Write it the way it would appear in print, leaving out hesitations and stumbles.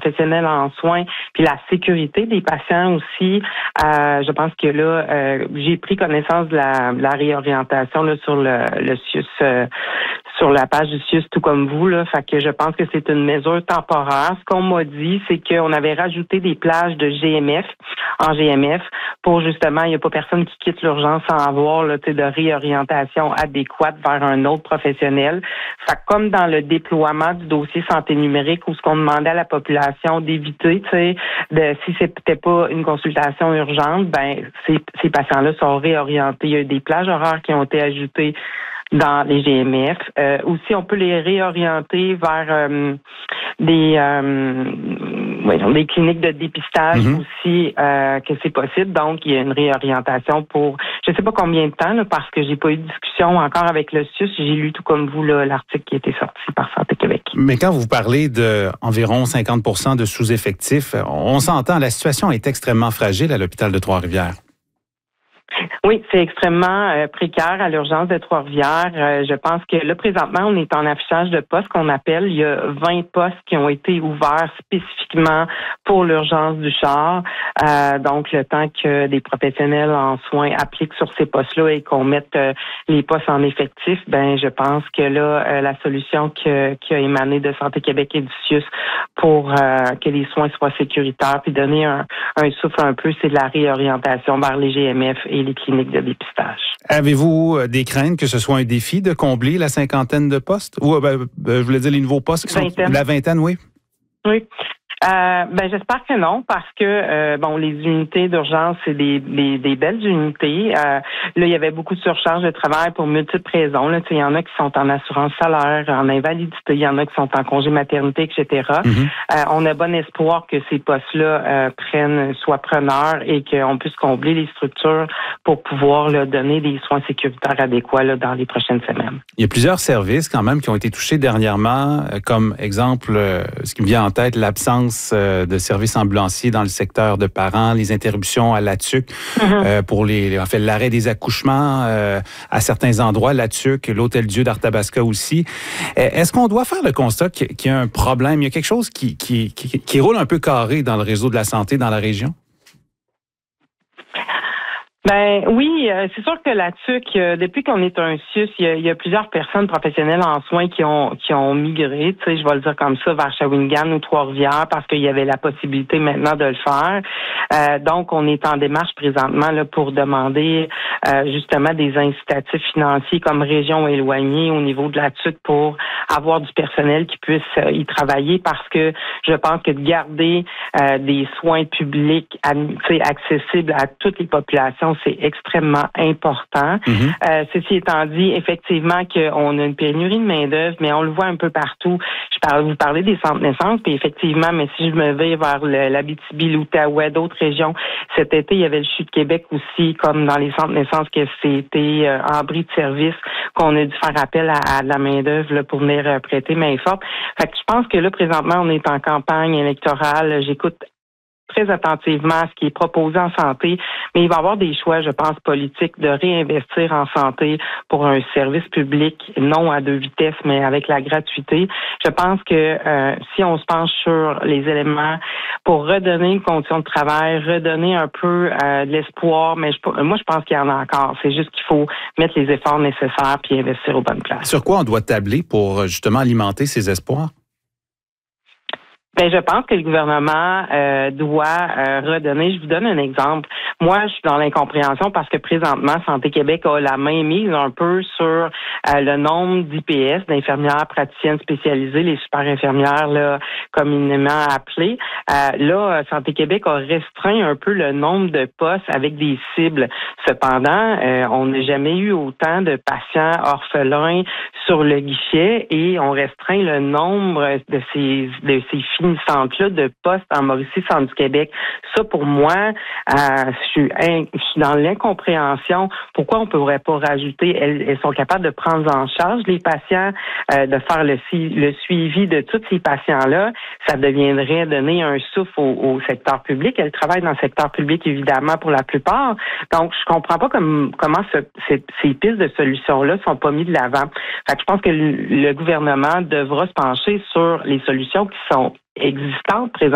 professionnels en soins, puis la sécurité des patients aussi. Je pense que là, j'ai pris connaissance de la réorientation là, sur le CIUS, sur la page du CIUS, tout comme vous, là. Fait que je pense que c'est une mesure temporaire. Ce qu'on m'a dit, c'est qu'on avait rajouté des plages de GMF, en GMF, pour justement, il n'y a pas personne qui quitte l'urgence sans avoir là, de réorientation adéquate vers un autre professionnel. Fait que comme dans le déploiement du dossier santé numérique, où ce qu'on demandait à la population d'éviter, si c'était pas une consultation urgente, ben ces patients-là sont réorientés. Il y a eu des plages horaires qui ont été ajoutées dans les GMF. Aussi, on peut les réorienter vers des cliniques de dépistage aussi, que c'est possible. Donc, il y a une réorientation pour, je sais pas combien de temps, là, parce que j'ai pas eu de discussion encore avec le CIUS. J'ai lu tout comme vous là, l'article qui a été sorti par Santé Québec. Mais quand vous parlez de environ 50% de sous-effectifs, on s'entend, la situation est extrêmement fragile à l'hôpital de Trois-Rivières. Oui, c'est extrêmement précaire à l'urgence de Trois-Rivières. Je pense que là, présentement, on est en affichage de postes qu'on appelle. Il y a 20 postes qui ont été ouverts spécifiquement pour l'urgence du char. Donc, le temps que des professionnels en soins appliquent sur ces postes-là et qu'on mette les postes en effectif, ben, je pense que là, la solution qui a émané de Santé Québec et du CIUS pour que les soins soient sécuritaires puis donner un souffle un peu, c'est de la réorientation vers les GMF et les cliniques de dépistage. Avez-vous des craintes que ce soit un défi de combler la cinquantaine de postes? Ou, je voulais dire les nouveaux postes qui sont... La vingtaine, oui. Oui. J'espère que non, parce que les unités d'urgence, c'est des belles unités. Là, il y avait beaucoup de surcharge de travail pour multiples raisons. Là, il y en a qui sont en assurance salaire, en invalidité, il y en a qui sont en congé maternité, etc. On a bon espoir que ces postes-là soient preneurs et qu'on puisse combler les structures pour pouvoir là, donner des soins sécuritaires adéquats là, dans les prochaines semaines. Il y a plusieurs services quand même qui ont été touchés dernièrement, comme exemple, ce qui me vient en tête, l'absence de services ambulanciers dans le secteur de parents, les interruptions à la TUC pour l'arrêt des accouchements à certains endroits, la TUC, l'Hôtel Dieu d'Arthabasca aussi. Est-ce qu'on doit faire le constat qu'il y a un problème? Il y a quelque chose qui roule un peu carré dans le réseau de la santé dans la région? Ben oui, c'est sûr que la TUC, depuis qu'on est un CIUS, il y a plusieurs personnes professionnelles en soins qui ont migré, tu sais, je vais le dire comme ça, vers Shawinigan ou Trois-Rivières parce qu'il y avait la possibilité maintenant de le faire. Donc, on est en démarche présentement là pour demander justement des incitatifs financiers comme région éloignée au niveau de la TUC pour avoir du personnel qui puisse y travailler parce que je pense que de garder des soins publics accessibles à toutes les populations, c'est extrêmement important. Ceci étant dit, effectivement qu'on a une pénurie de main-d'œuvre, mais on le voit un peu partout. Vous parlez des centres de naissance, puis effectivement, mais si je me vais vers l'Abitibi, l'Outaouais, d'autres régions, cet été, il y avait le CHU de Québec aussi, comme dans les centres de naissance, que c'était en bris de service, qu'on a dû faire appel à de la main-d'œuvre là, pour venir prêter main forte. Fait que je pense que là, présentement, on est en campagne électorale. J'écoute très attentivement à ce qui est proposé en santé, mais il va y avoir des choix, je pense, politiques de réinvestir en santé pour un service public, non à deux vitesses, mais avec la gratuité. Je pense que si on se penche sur les éléments pour redonner une condition de travail, redonner un peu de l'espoir, mais moi, je pense qu'il y en a encore. C'est juste qu'il faut mettre les efforts nécessaires puis investir aux bonnes places. Sur quoi on doit tabler pour justement alimenter ces espoirs? Ben, je pense que le gouvernement doit redonner. Je vous donne un exemple. Moi, je suis dans l'incompréhension parce que présentement, Santé Québec a la main mise un peu sur le nombre d'IPS, d'infirmières praticiennes spécialisées, les super infirmières là, communément appelées. Là, Santé Québec a restreint un peu le nombre de postes avec des cibles. Cependant, on n'a jamais eu autant de patients orphelins sur le guichet et on restreint le nombre de ces finissantes-là de postes en Mauricie, Centre du Québec. Ça, pour moi, je suis dans l'incompréhension. Pourquoi on ne pourrait pas rajouter? Elles sont capables de prendre en charge les patients, de faire le suivi de tous ces patients-là. Ça deviendrait donner un souffle au secteur public. Elles travaillent dans le secteur public, évidemment, pour la plupart. Donc, je comprends pas comment ces pistes de solutions-là sont pas mises de l'avant. Fait que je pense que le gouvernement devra se pencher sur les solutions qui sont existantes présentement